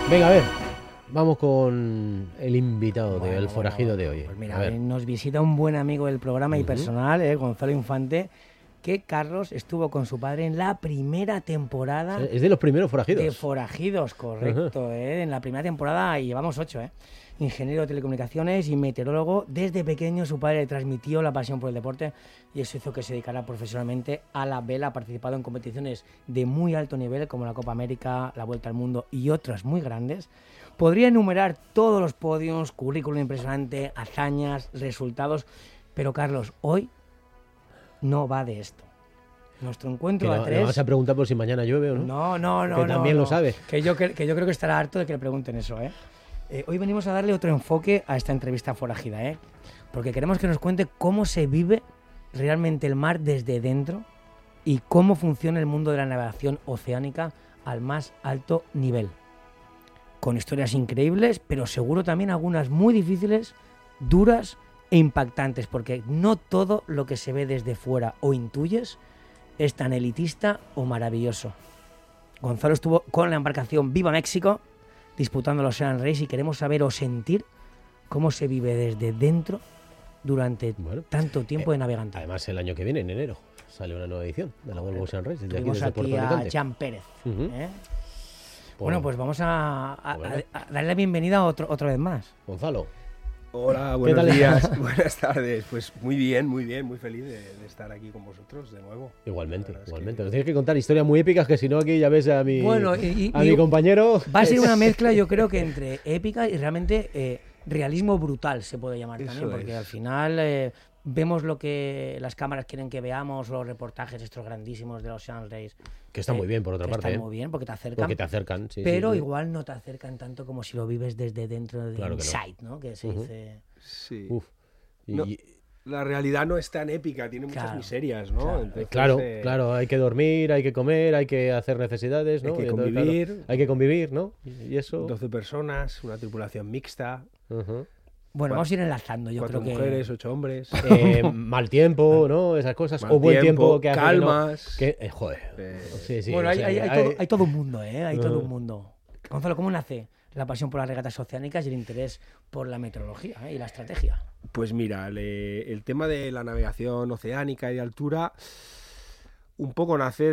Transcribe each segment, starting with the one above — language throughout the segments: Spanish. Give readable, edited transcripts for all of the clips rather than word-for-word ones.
Venga, a ver, vamos con el invitado del forajido de hoy. Pues mira, nos visita un buen amigo del programa y personal, Gonzalo Infante, que Carlos estuvo con su padre en la primera temporada. Es de los primeros forajidos. De forajidos, correcto. En la primera temporada, y llevamos 8, ingeniero de telecomunicaciones y meteorólogo. Desde pequeño su padre le transmitió la pasión por el deporte y eso hizo que se dedicara profesionalmente a la vela. Ha participado en competiciones de muy alto nivel como la Copa América, la Vuelta al Mundo y otras muy grandes. Podría enumerar todos los podios, currículum impresionante, hazañas, resultados, pero Carlos, hoy no va de esto. Nuestro encuentro a 3... ¿Le vas a preguntar por si mañana llueve o no? No. Que también lo sabe. Que yo creo que estará harto de que le pregunten eso, Hoy venimos a darle otro enfoque a esta entrevista forajida, porque queremos que nos cuente cómo se vive realmente el mar desde dentro y cómo funciona el mundo de la navegación oceánica al más alto nivel. Con historias increíbles, pero seguro también algunas muy difíciles, duras e impactantes, porque no todo lo que se ve desde fuera o intuyes es tan elitista o maravilloso. Gonzalo estuvo con la embarcación Viva México disputando los Ocean Race y queremos saber o sentir cómo se vive desde dentro durante tanto tiempo de navegante. Además, el año que viene, en enero, sale una nueva edición de la Volvo Ocean Race. Tuvimos aquí a Jan Pérez. Bueno, pues vamos a darle la bienvenida otra vez más. Gonzalo. Hola, buenos días, buenas tardes. Pues muy bien, muy feliz de estar aquí con vosotros de nuevo. Igualmente. Nos tienes que contar historias muy épicas, que si no aquí ya ves a mi, mi compañero. Va a ser una mezcla, yo creo que entre épica y realmente realismo brutal, se puede llamar también, porque al final vemos lo que las cámaras quieren que veamos, los reportajes estos grandísimos de los Ocean Race. Que está muy bien, por otra parte. Está muy bien, porque te acercan. Porque te acercan, sí. Pero sí. igual no te acercan tanto como si lo vives desde dentro de inside, ¿no? Que se dice... Sí. La realidad no es tan épica, tiene muchas miserias, ¿no? Claro. Entonces, claro, hay que dormir, hay que comer, hay que hacer necesidades, ¿no? Hay que convivir. Claro, hay que convivir, ¿no? Y eso... 12 personas, una tripulación mixta. Bueno, vamos a ir enlazando, yo 4 creo que... mujeres, 8 hombres. Mal tiempo, ¿no? Esas cosas. Mal o buen tiempo que hace calmas. Que, joder. Sí, bueno, hay todo un mundo, Hay todo un mundo. Gonzalo, ¿cómo nace la pasión por las regatas oceánicas y el interés por la meteorología y la estrategia? Pues mira, el tema de la navegación oceánica y de altura un poco nace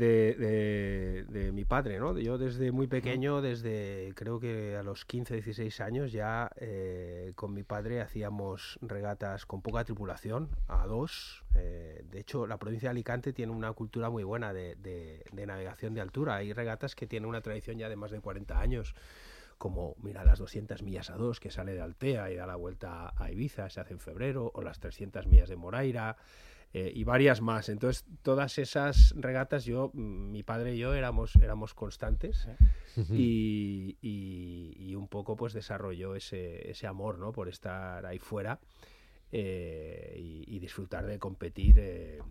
de mi padre, ¿no? Yo desde muy pequeño, desde creo que a los 15, 16 años ya con mi padre hacíamos regatas con poca tripulación, a 2. De hecho, la provincia de Alicante tiene una cultura muy buena de navegación de altura. Hay regatas que tienen una tradición ya de más de 40 años. Como, mira, las 200 millas a 2 que sale de Altea y da la vuelta a Ibiza, se hace en febrero, o las 300 millas de Moraira, y varias más. Entonces, todas esas regatas, mi padre y yo éramos constantes, y un poco pues desarrolló ese amor, ¿no? Por estar ahí fuera y disfrutar de competir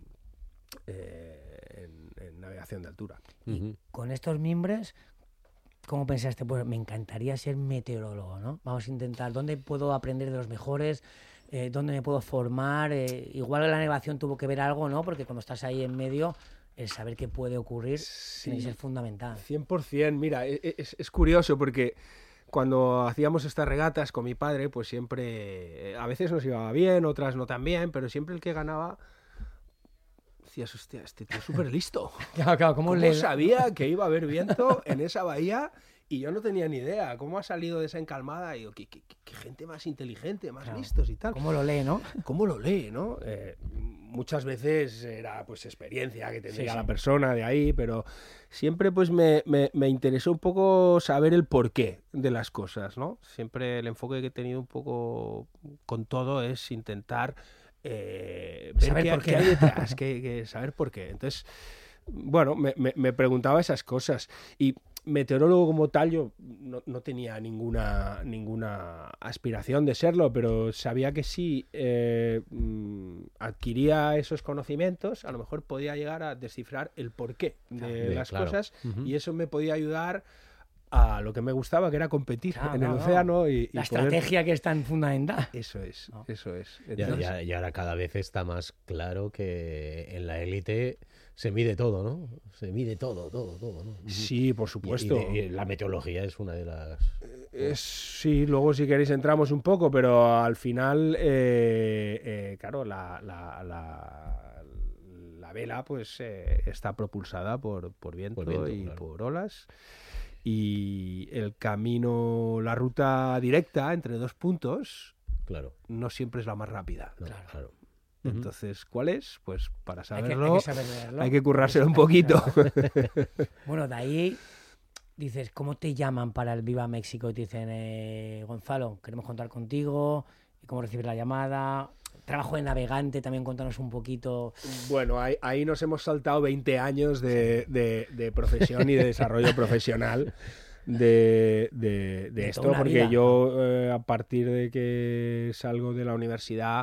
en navegación de altura. Y con estos mimbres, ¿cómo pensaste? Pues me encantaría ser meteorólogo, ¿no? Vamos a intentar, ¿dónde puedo aprender de los mejores? ¿Dónde me puedo formar? Igual la navegación tuvo que ver algo, ¿no? Porque cuando estás ahí en medio, el saber qué puede ocurrir tiene que ser fundamental. 100%. Mira, es curioso porque cuando hacíamos estas regatas con mi padre, pues siempre, a veces nos iba bien, otras no tan bien, pero siempre el que ganaba... Decías, hostia, este tío es súper listo. Claro, ¿cómo sabía que iba a haber viento en esa bahía? Y yo no tenía ni idea. ¿Cómo ha salido de esa encalmada? Y yo, qué gente más inteligente, más listos y tal. ¿Cómo lo lee, no? ¿Cómo lo lee, no? Muchas veces era pues experiencia que tendría la persona de ahí, pero siempre pues me interesó un poco saber el porqué de las cosas, ¿no? Siempre el enfoque que he tenido un poco con todo es intentar... ver qué hay detrás, saber por qué. Entonces, bueno, me preguntaba esas cosas. Y meteorólogo como tal, yo no tenía ninguna aspiración de serlo, pero sabía que si adquiría esos conocimientos, a lo mejor podía llegar a descifrar el porqué de las cosas, y eso me podía ayudar a lo que me gustaba, que era competir en el océano. Y la estrategia que es tan fundamental. Eso es, eso es. Entonces... Y ahora cada vez está más claro que en la élite se mide todo, ¿no? Se mide todo, ¿no? Sí, por supuesto. Y la meteorología es una de las... Sí, luego si queréis entramos un poco, pero al final, claro, la vela pues está propulsada por viento y claro, por olas. Y el camino, la ruta directa entre dos puntos, claro, no siempre es la más rápida. No, claro. Entonces, ¿cuál es? Pues para saberlo, hay que currárselo un poquito. Bueno, de ahí dices, ¿cómo te llaman para el Viva México? Y te dicen, Gonzalo, queremos contar contigo, ¿cómo recibir la llamada? Trabajo de navegante, también cuéntanos un poquito. Bueno, ahí nos hemos saltado 20 años de profesión y de desarrollo profesional de esto, porque vida, yo a partir de que salgo de la universidad,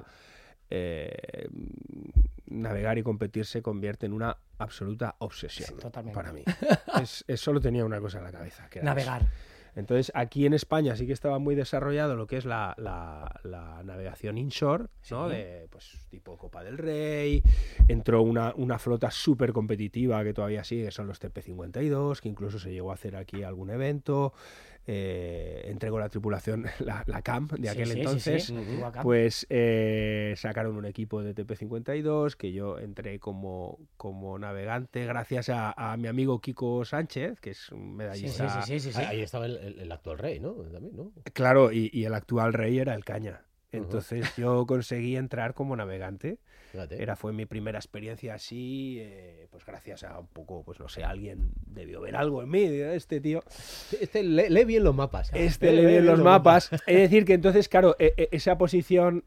navegar y competir se convierte en una absoluta obsesión para mí. Solo tenía una cosa en la cabeza, que era navegar. Eso. Entonces, aquí en España sí que estaba muy desarrollado lo que es la navegación inshore, ¿no? Sí. Pues tipo Copa del Rey. Entró una flota súper competitiva que todavía sigue, son los TP52, que incluso se llegó a hacer aquí algún evento. Entregó la tripulación, la CAM de aquel entonces, pues sacaron un equipo de TP52 que yo entré como navegante gracias a mi amigo Kiko Sánchez, que es un medallista. Sí. Ahí estaba el actual rey, ¿no? También, ¿no? Claro, y el actual rey era el Caña. Entonces yo conseguí entrar como navegante. Fue mi primera experiencia así, pues gracias a un poco, pues no sé, alguien debió ver algo en mí, este tío. Lee bien los mapas. Lee bien los mapas. Es decir, que entonces, claro, esa posición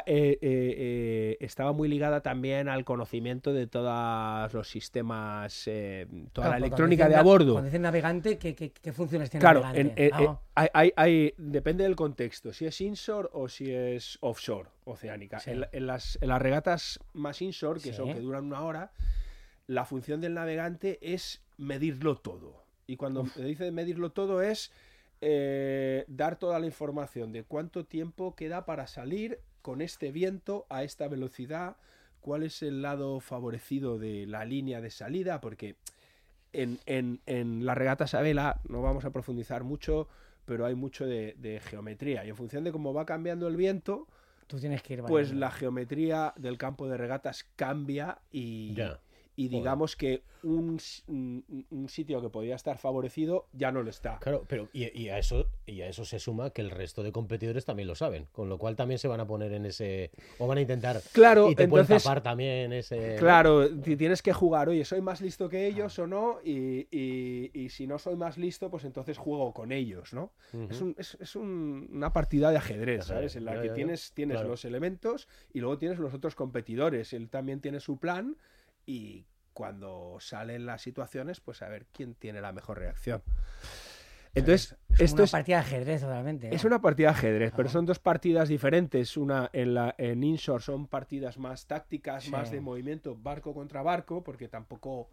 estaba muy ligada también al conocimiento de todos los sistemas, toda la electrónica de a bordo. Cuando dicen navegante, ¿qué funciones tiene navegante? Navegante? Depende del contexto, si es inshore o si es offshore, oceánica. Sí. En las regatas más inshore, que son que duran 1 hora, la función del navegante es medirlo todo. Y cuando me dice medirlo todo es dar toda la información de cuánto tiempo queda para salir con este viento a esta velocidad, cuál es el lado favorecido de la línea de salida, porque en las regatas a vela no vamos a profundizar mucho, pero hay mucho de geometría, y en función de cómo va cambiando el viento, tú tienes que ir pues la geometría del campo de regatas cambia y digamos que un sitio que podía estar favorecido ya no lo está. Claro, pero y a eso se suma que el resto de competidores también lo saben, con lo cual también se van a poner en ese, o van a intentar, claro, y te entonces, pueden tapar también ese... Claro, tienes que jugar, oye, ¿soy más listo que ellos o no? Y si no soy más listo, pues entonces juego con ellos, ¿no? Es una partida de ajedrez, ¿sabes? En la que tienes claro, los elementos y luego tienes los otros competidores. Él también tiene su plan y cuando salen las situaciones, pues a ver quién tiene la mejor reacción. Entonces, es una partida de ajedrez totalmente, ¿no? Es una partida de ajedrez, pero son dos partidas diferentes. Una en inshore son partidas más tácticas, más de movimiento barco contra barco, porque tampoco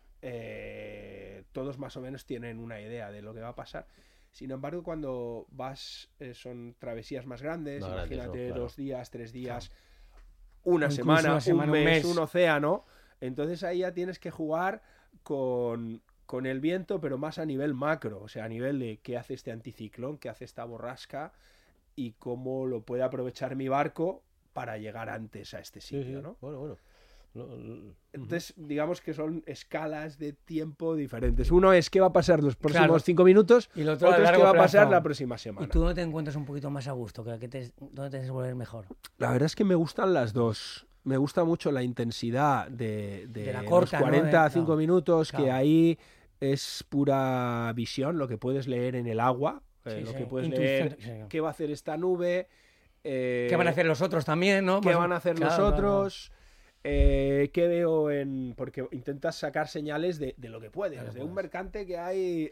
todos más o menos tienen una idea de lo que va a pasar. Sin embargo, cuando vas, son travesías más grandes, imagínate, claro, 2 días, 3 días, una semana, un mes, un océano. Entonces ahí ya tienes que jugar con el viento, pero más a nivel macro, o sea, a nivel de qué hace este anticiclón, qué hace esta borrasca y cómo lo puede aprovechar mi barco para llegar antes a este sitio, ¿no? Bueno. Entonces, digamos que son escalas de tiempo diferentes. Uno es qué va a pasar los próximos 5 minutos, y otro es qué va a pasar la próxima semana. ¿Y tú dónde te encuentras un poquito más a gusto? ¿Dónde te desenvuelves mejor? La verdad es que me gustan las dos. Me gusta mucho la intensidad de la corta, los 45 minutos, claro, que ahí es pura visión, lo que puedes leer en el agua, lo que puedes leer, qué va a hacer esta nube, qué van a hacer los otros también, ¿no? Qué van a hacer los otros, qué veo porque intentas sacar señales de lo que puedes, desde un mercante que hay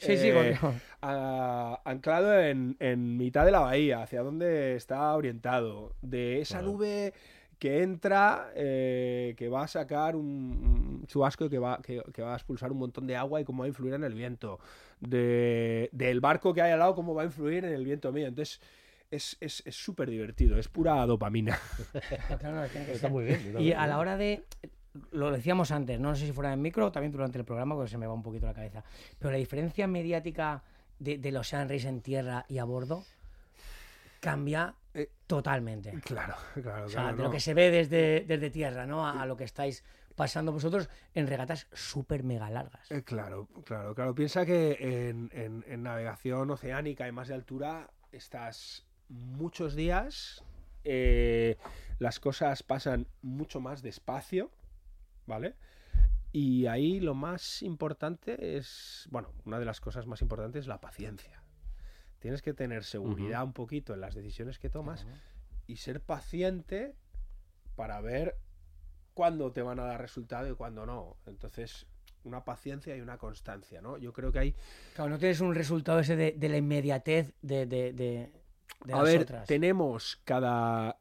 anclado en mitad de la bahía, hacia dónde está orientado, de esa nube que entra, que va a sacar un chubasco, que va a expulsar un montón de agua y cómo va a influir en el viento, del barco que hay al lado, cómo va a influir en el viento mío. Entonces es súper divertido, es pura dopamina. Claro, está muy bien. Y a la hora de lo decíamos antes, no sé si fuera en micro o también durante el programa, porque se me va un poquito la cabeza, pero la diferencia mediática del Ocean Race en tierra y a bordo cambia totalmente. Claro. O sea, de no. lo que se ve desde tierra, ¿no? A lo que estáis pasando vosotros en regatas súper mega largas. Claro. Piensa que en navegación oceánica y más de altura estás muchos días, las cosas pasan mucho más despacio, ¿vale? Y ahí lo más importante es, bueno, una de las cosas más importantes es la paciencia. Tienes que tener seguridad un poquito en las decisiones que tomas y ser paciente para ver cuándo te van a dar resultado y cuándo no. Entonces, una paciencia y una constancia, ¿no? Yo creo que hay... Claro, no tienes un resultado ese de la inmediatez de A las ver, otras. tenemos cada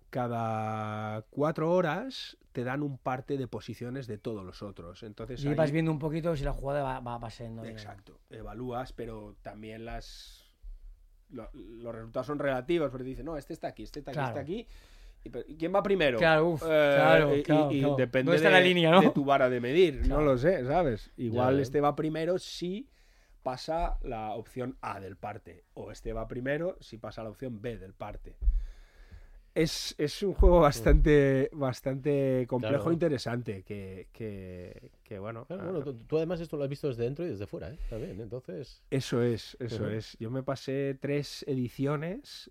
4 horas te dan un parte de posiciones de todos los otros. Entonces Y ahí... vas viendo un poquito si la jugada va siendo. Exacto. Evalúas, pero también los resultados son relativos, porque dices, no, este está aquí, este está aquí, Claro. este aquí. ¿Y quién va primero? Claro, claro. Y depende ¿Dónde está la línea, no? de tu vara de medir, Claro. no lo sé, ¿sabes? Igual Ya. este va primero si pasa la opción A del parte, o este va primero si pasa la opción B del parte. Es un juego bastante complejo Claro. e interesante, que bueno... Claro, bueno, tú además esto lo has visto desde dentro y desde fuera, ¿eh? También, entonces... Eso es. Ujú. Yo me pasé 3 ediciones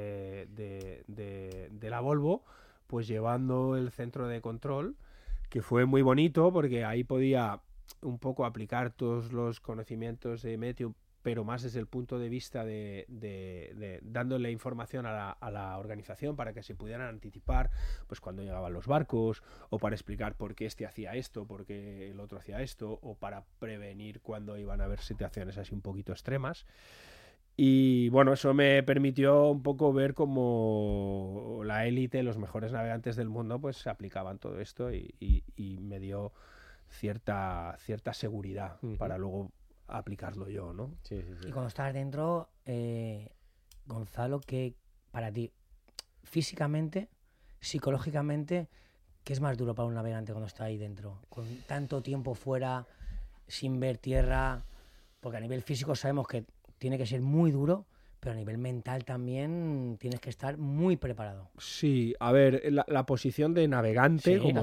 de la Volvo, pues llevando el centro de control, que fue muy bonito porque ahí podía un poco aplicar todos los conocimientos de meteo, pero más desde el punto de vista de dándole información a la organización para que se pudieran anticipar pues cuando llegaban los barcos, o para explicar por qué este hacía esto, por qué el otro hacía esto, o para prevenir cuando iban a haber situaciones así un poquito extremas. Y bueno, eso me permitió un poco ver cómo la élite, los mejores navegantes del mundo, pues aplicaban todo esto y me dio cierta seguridad para luego aplicarlo yo, ¿no? Sí. Y cuando estás dentro, Gonzalo, ¿qué para ti, físicamente, psicológicamente, qué es más duro para un navegante cuando está ahí dentro? Con tanto tiempo fuera, sin ver tierra, porque a nivel físico sabemos que tiene que ser muy duro, pero a nivel mental también tienes que estar muy preparado. Sí, a ver, la posición de navegante Sí, como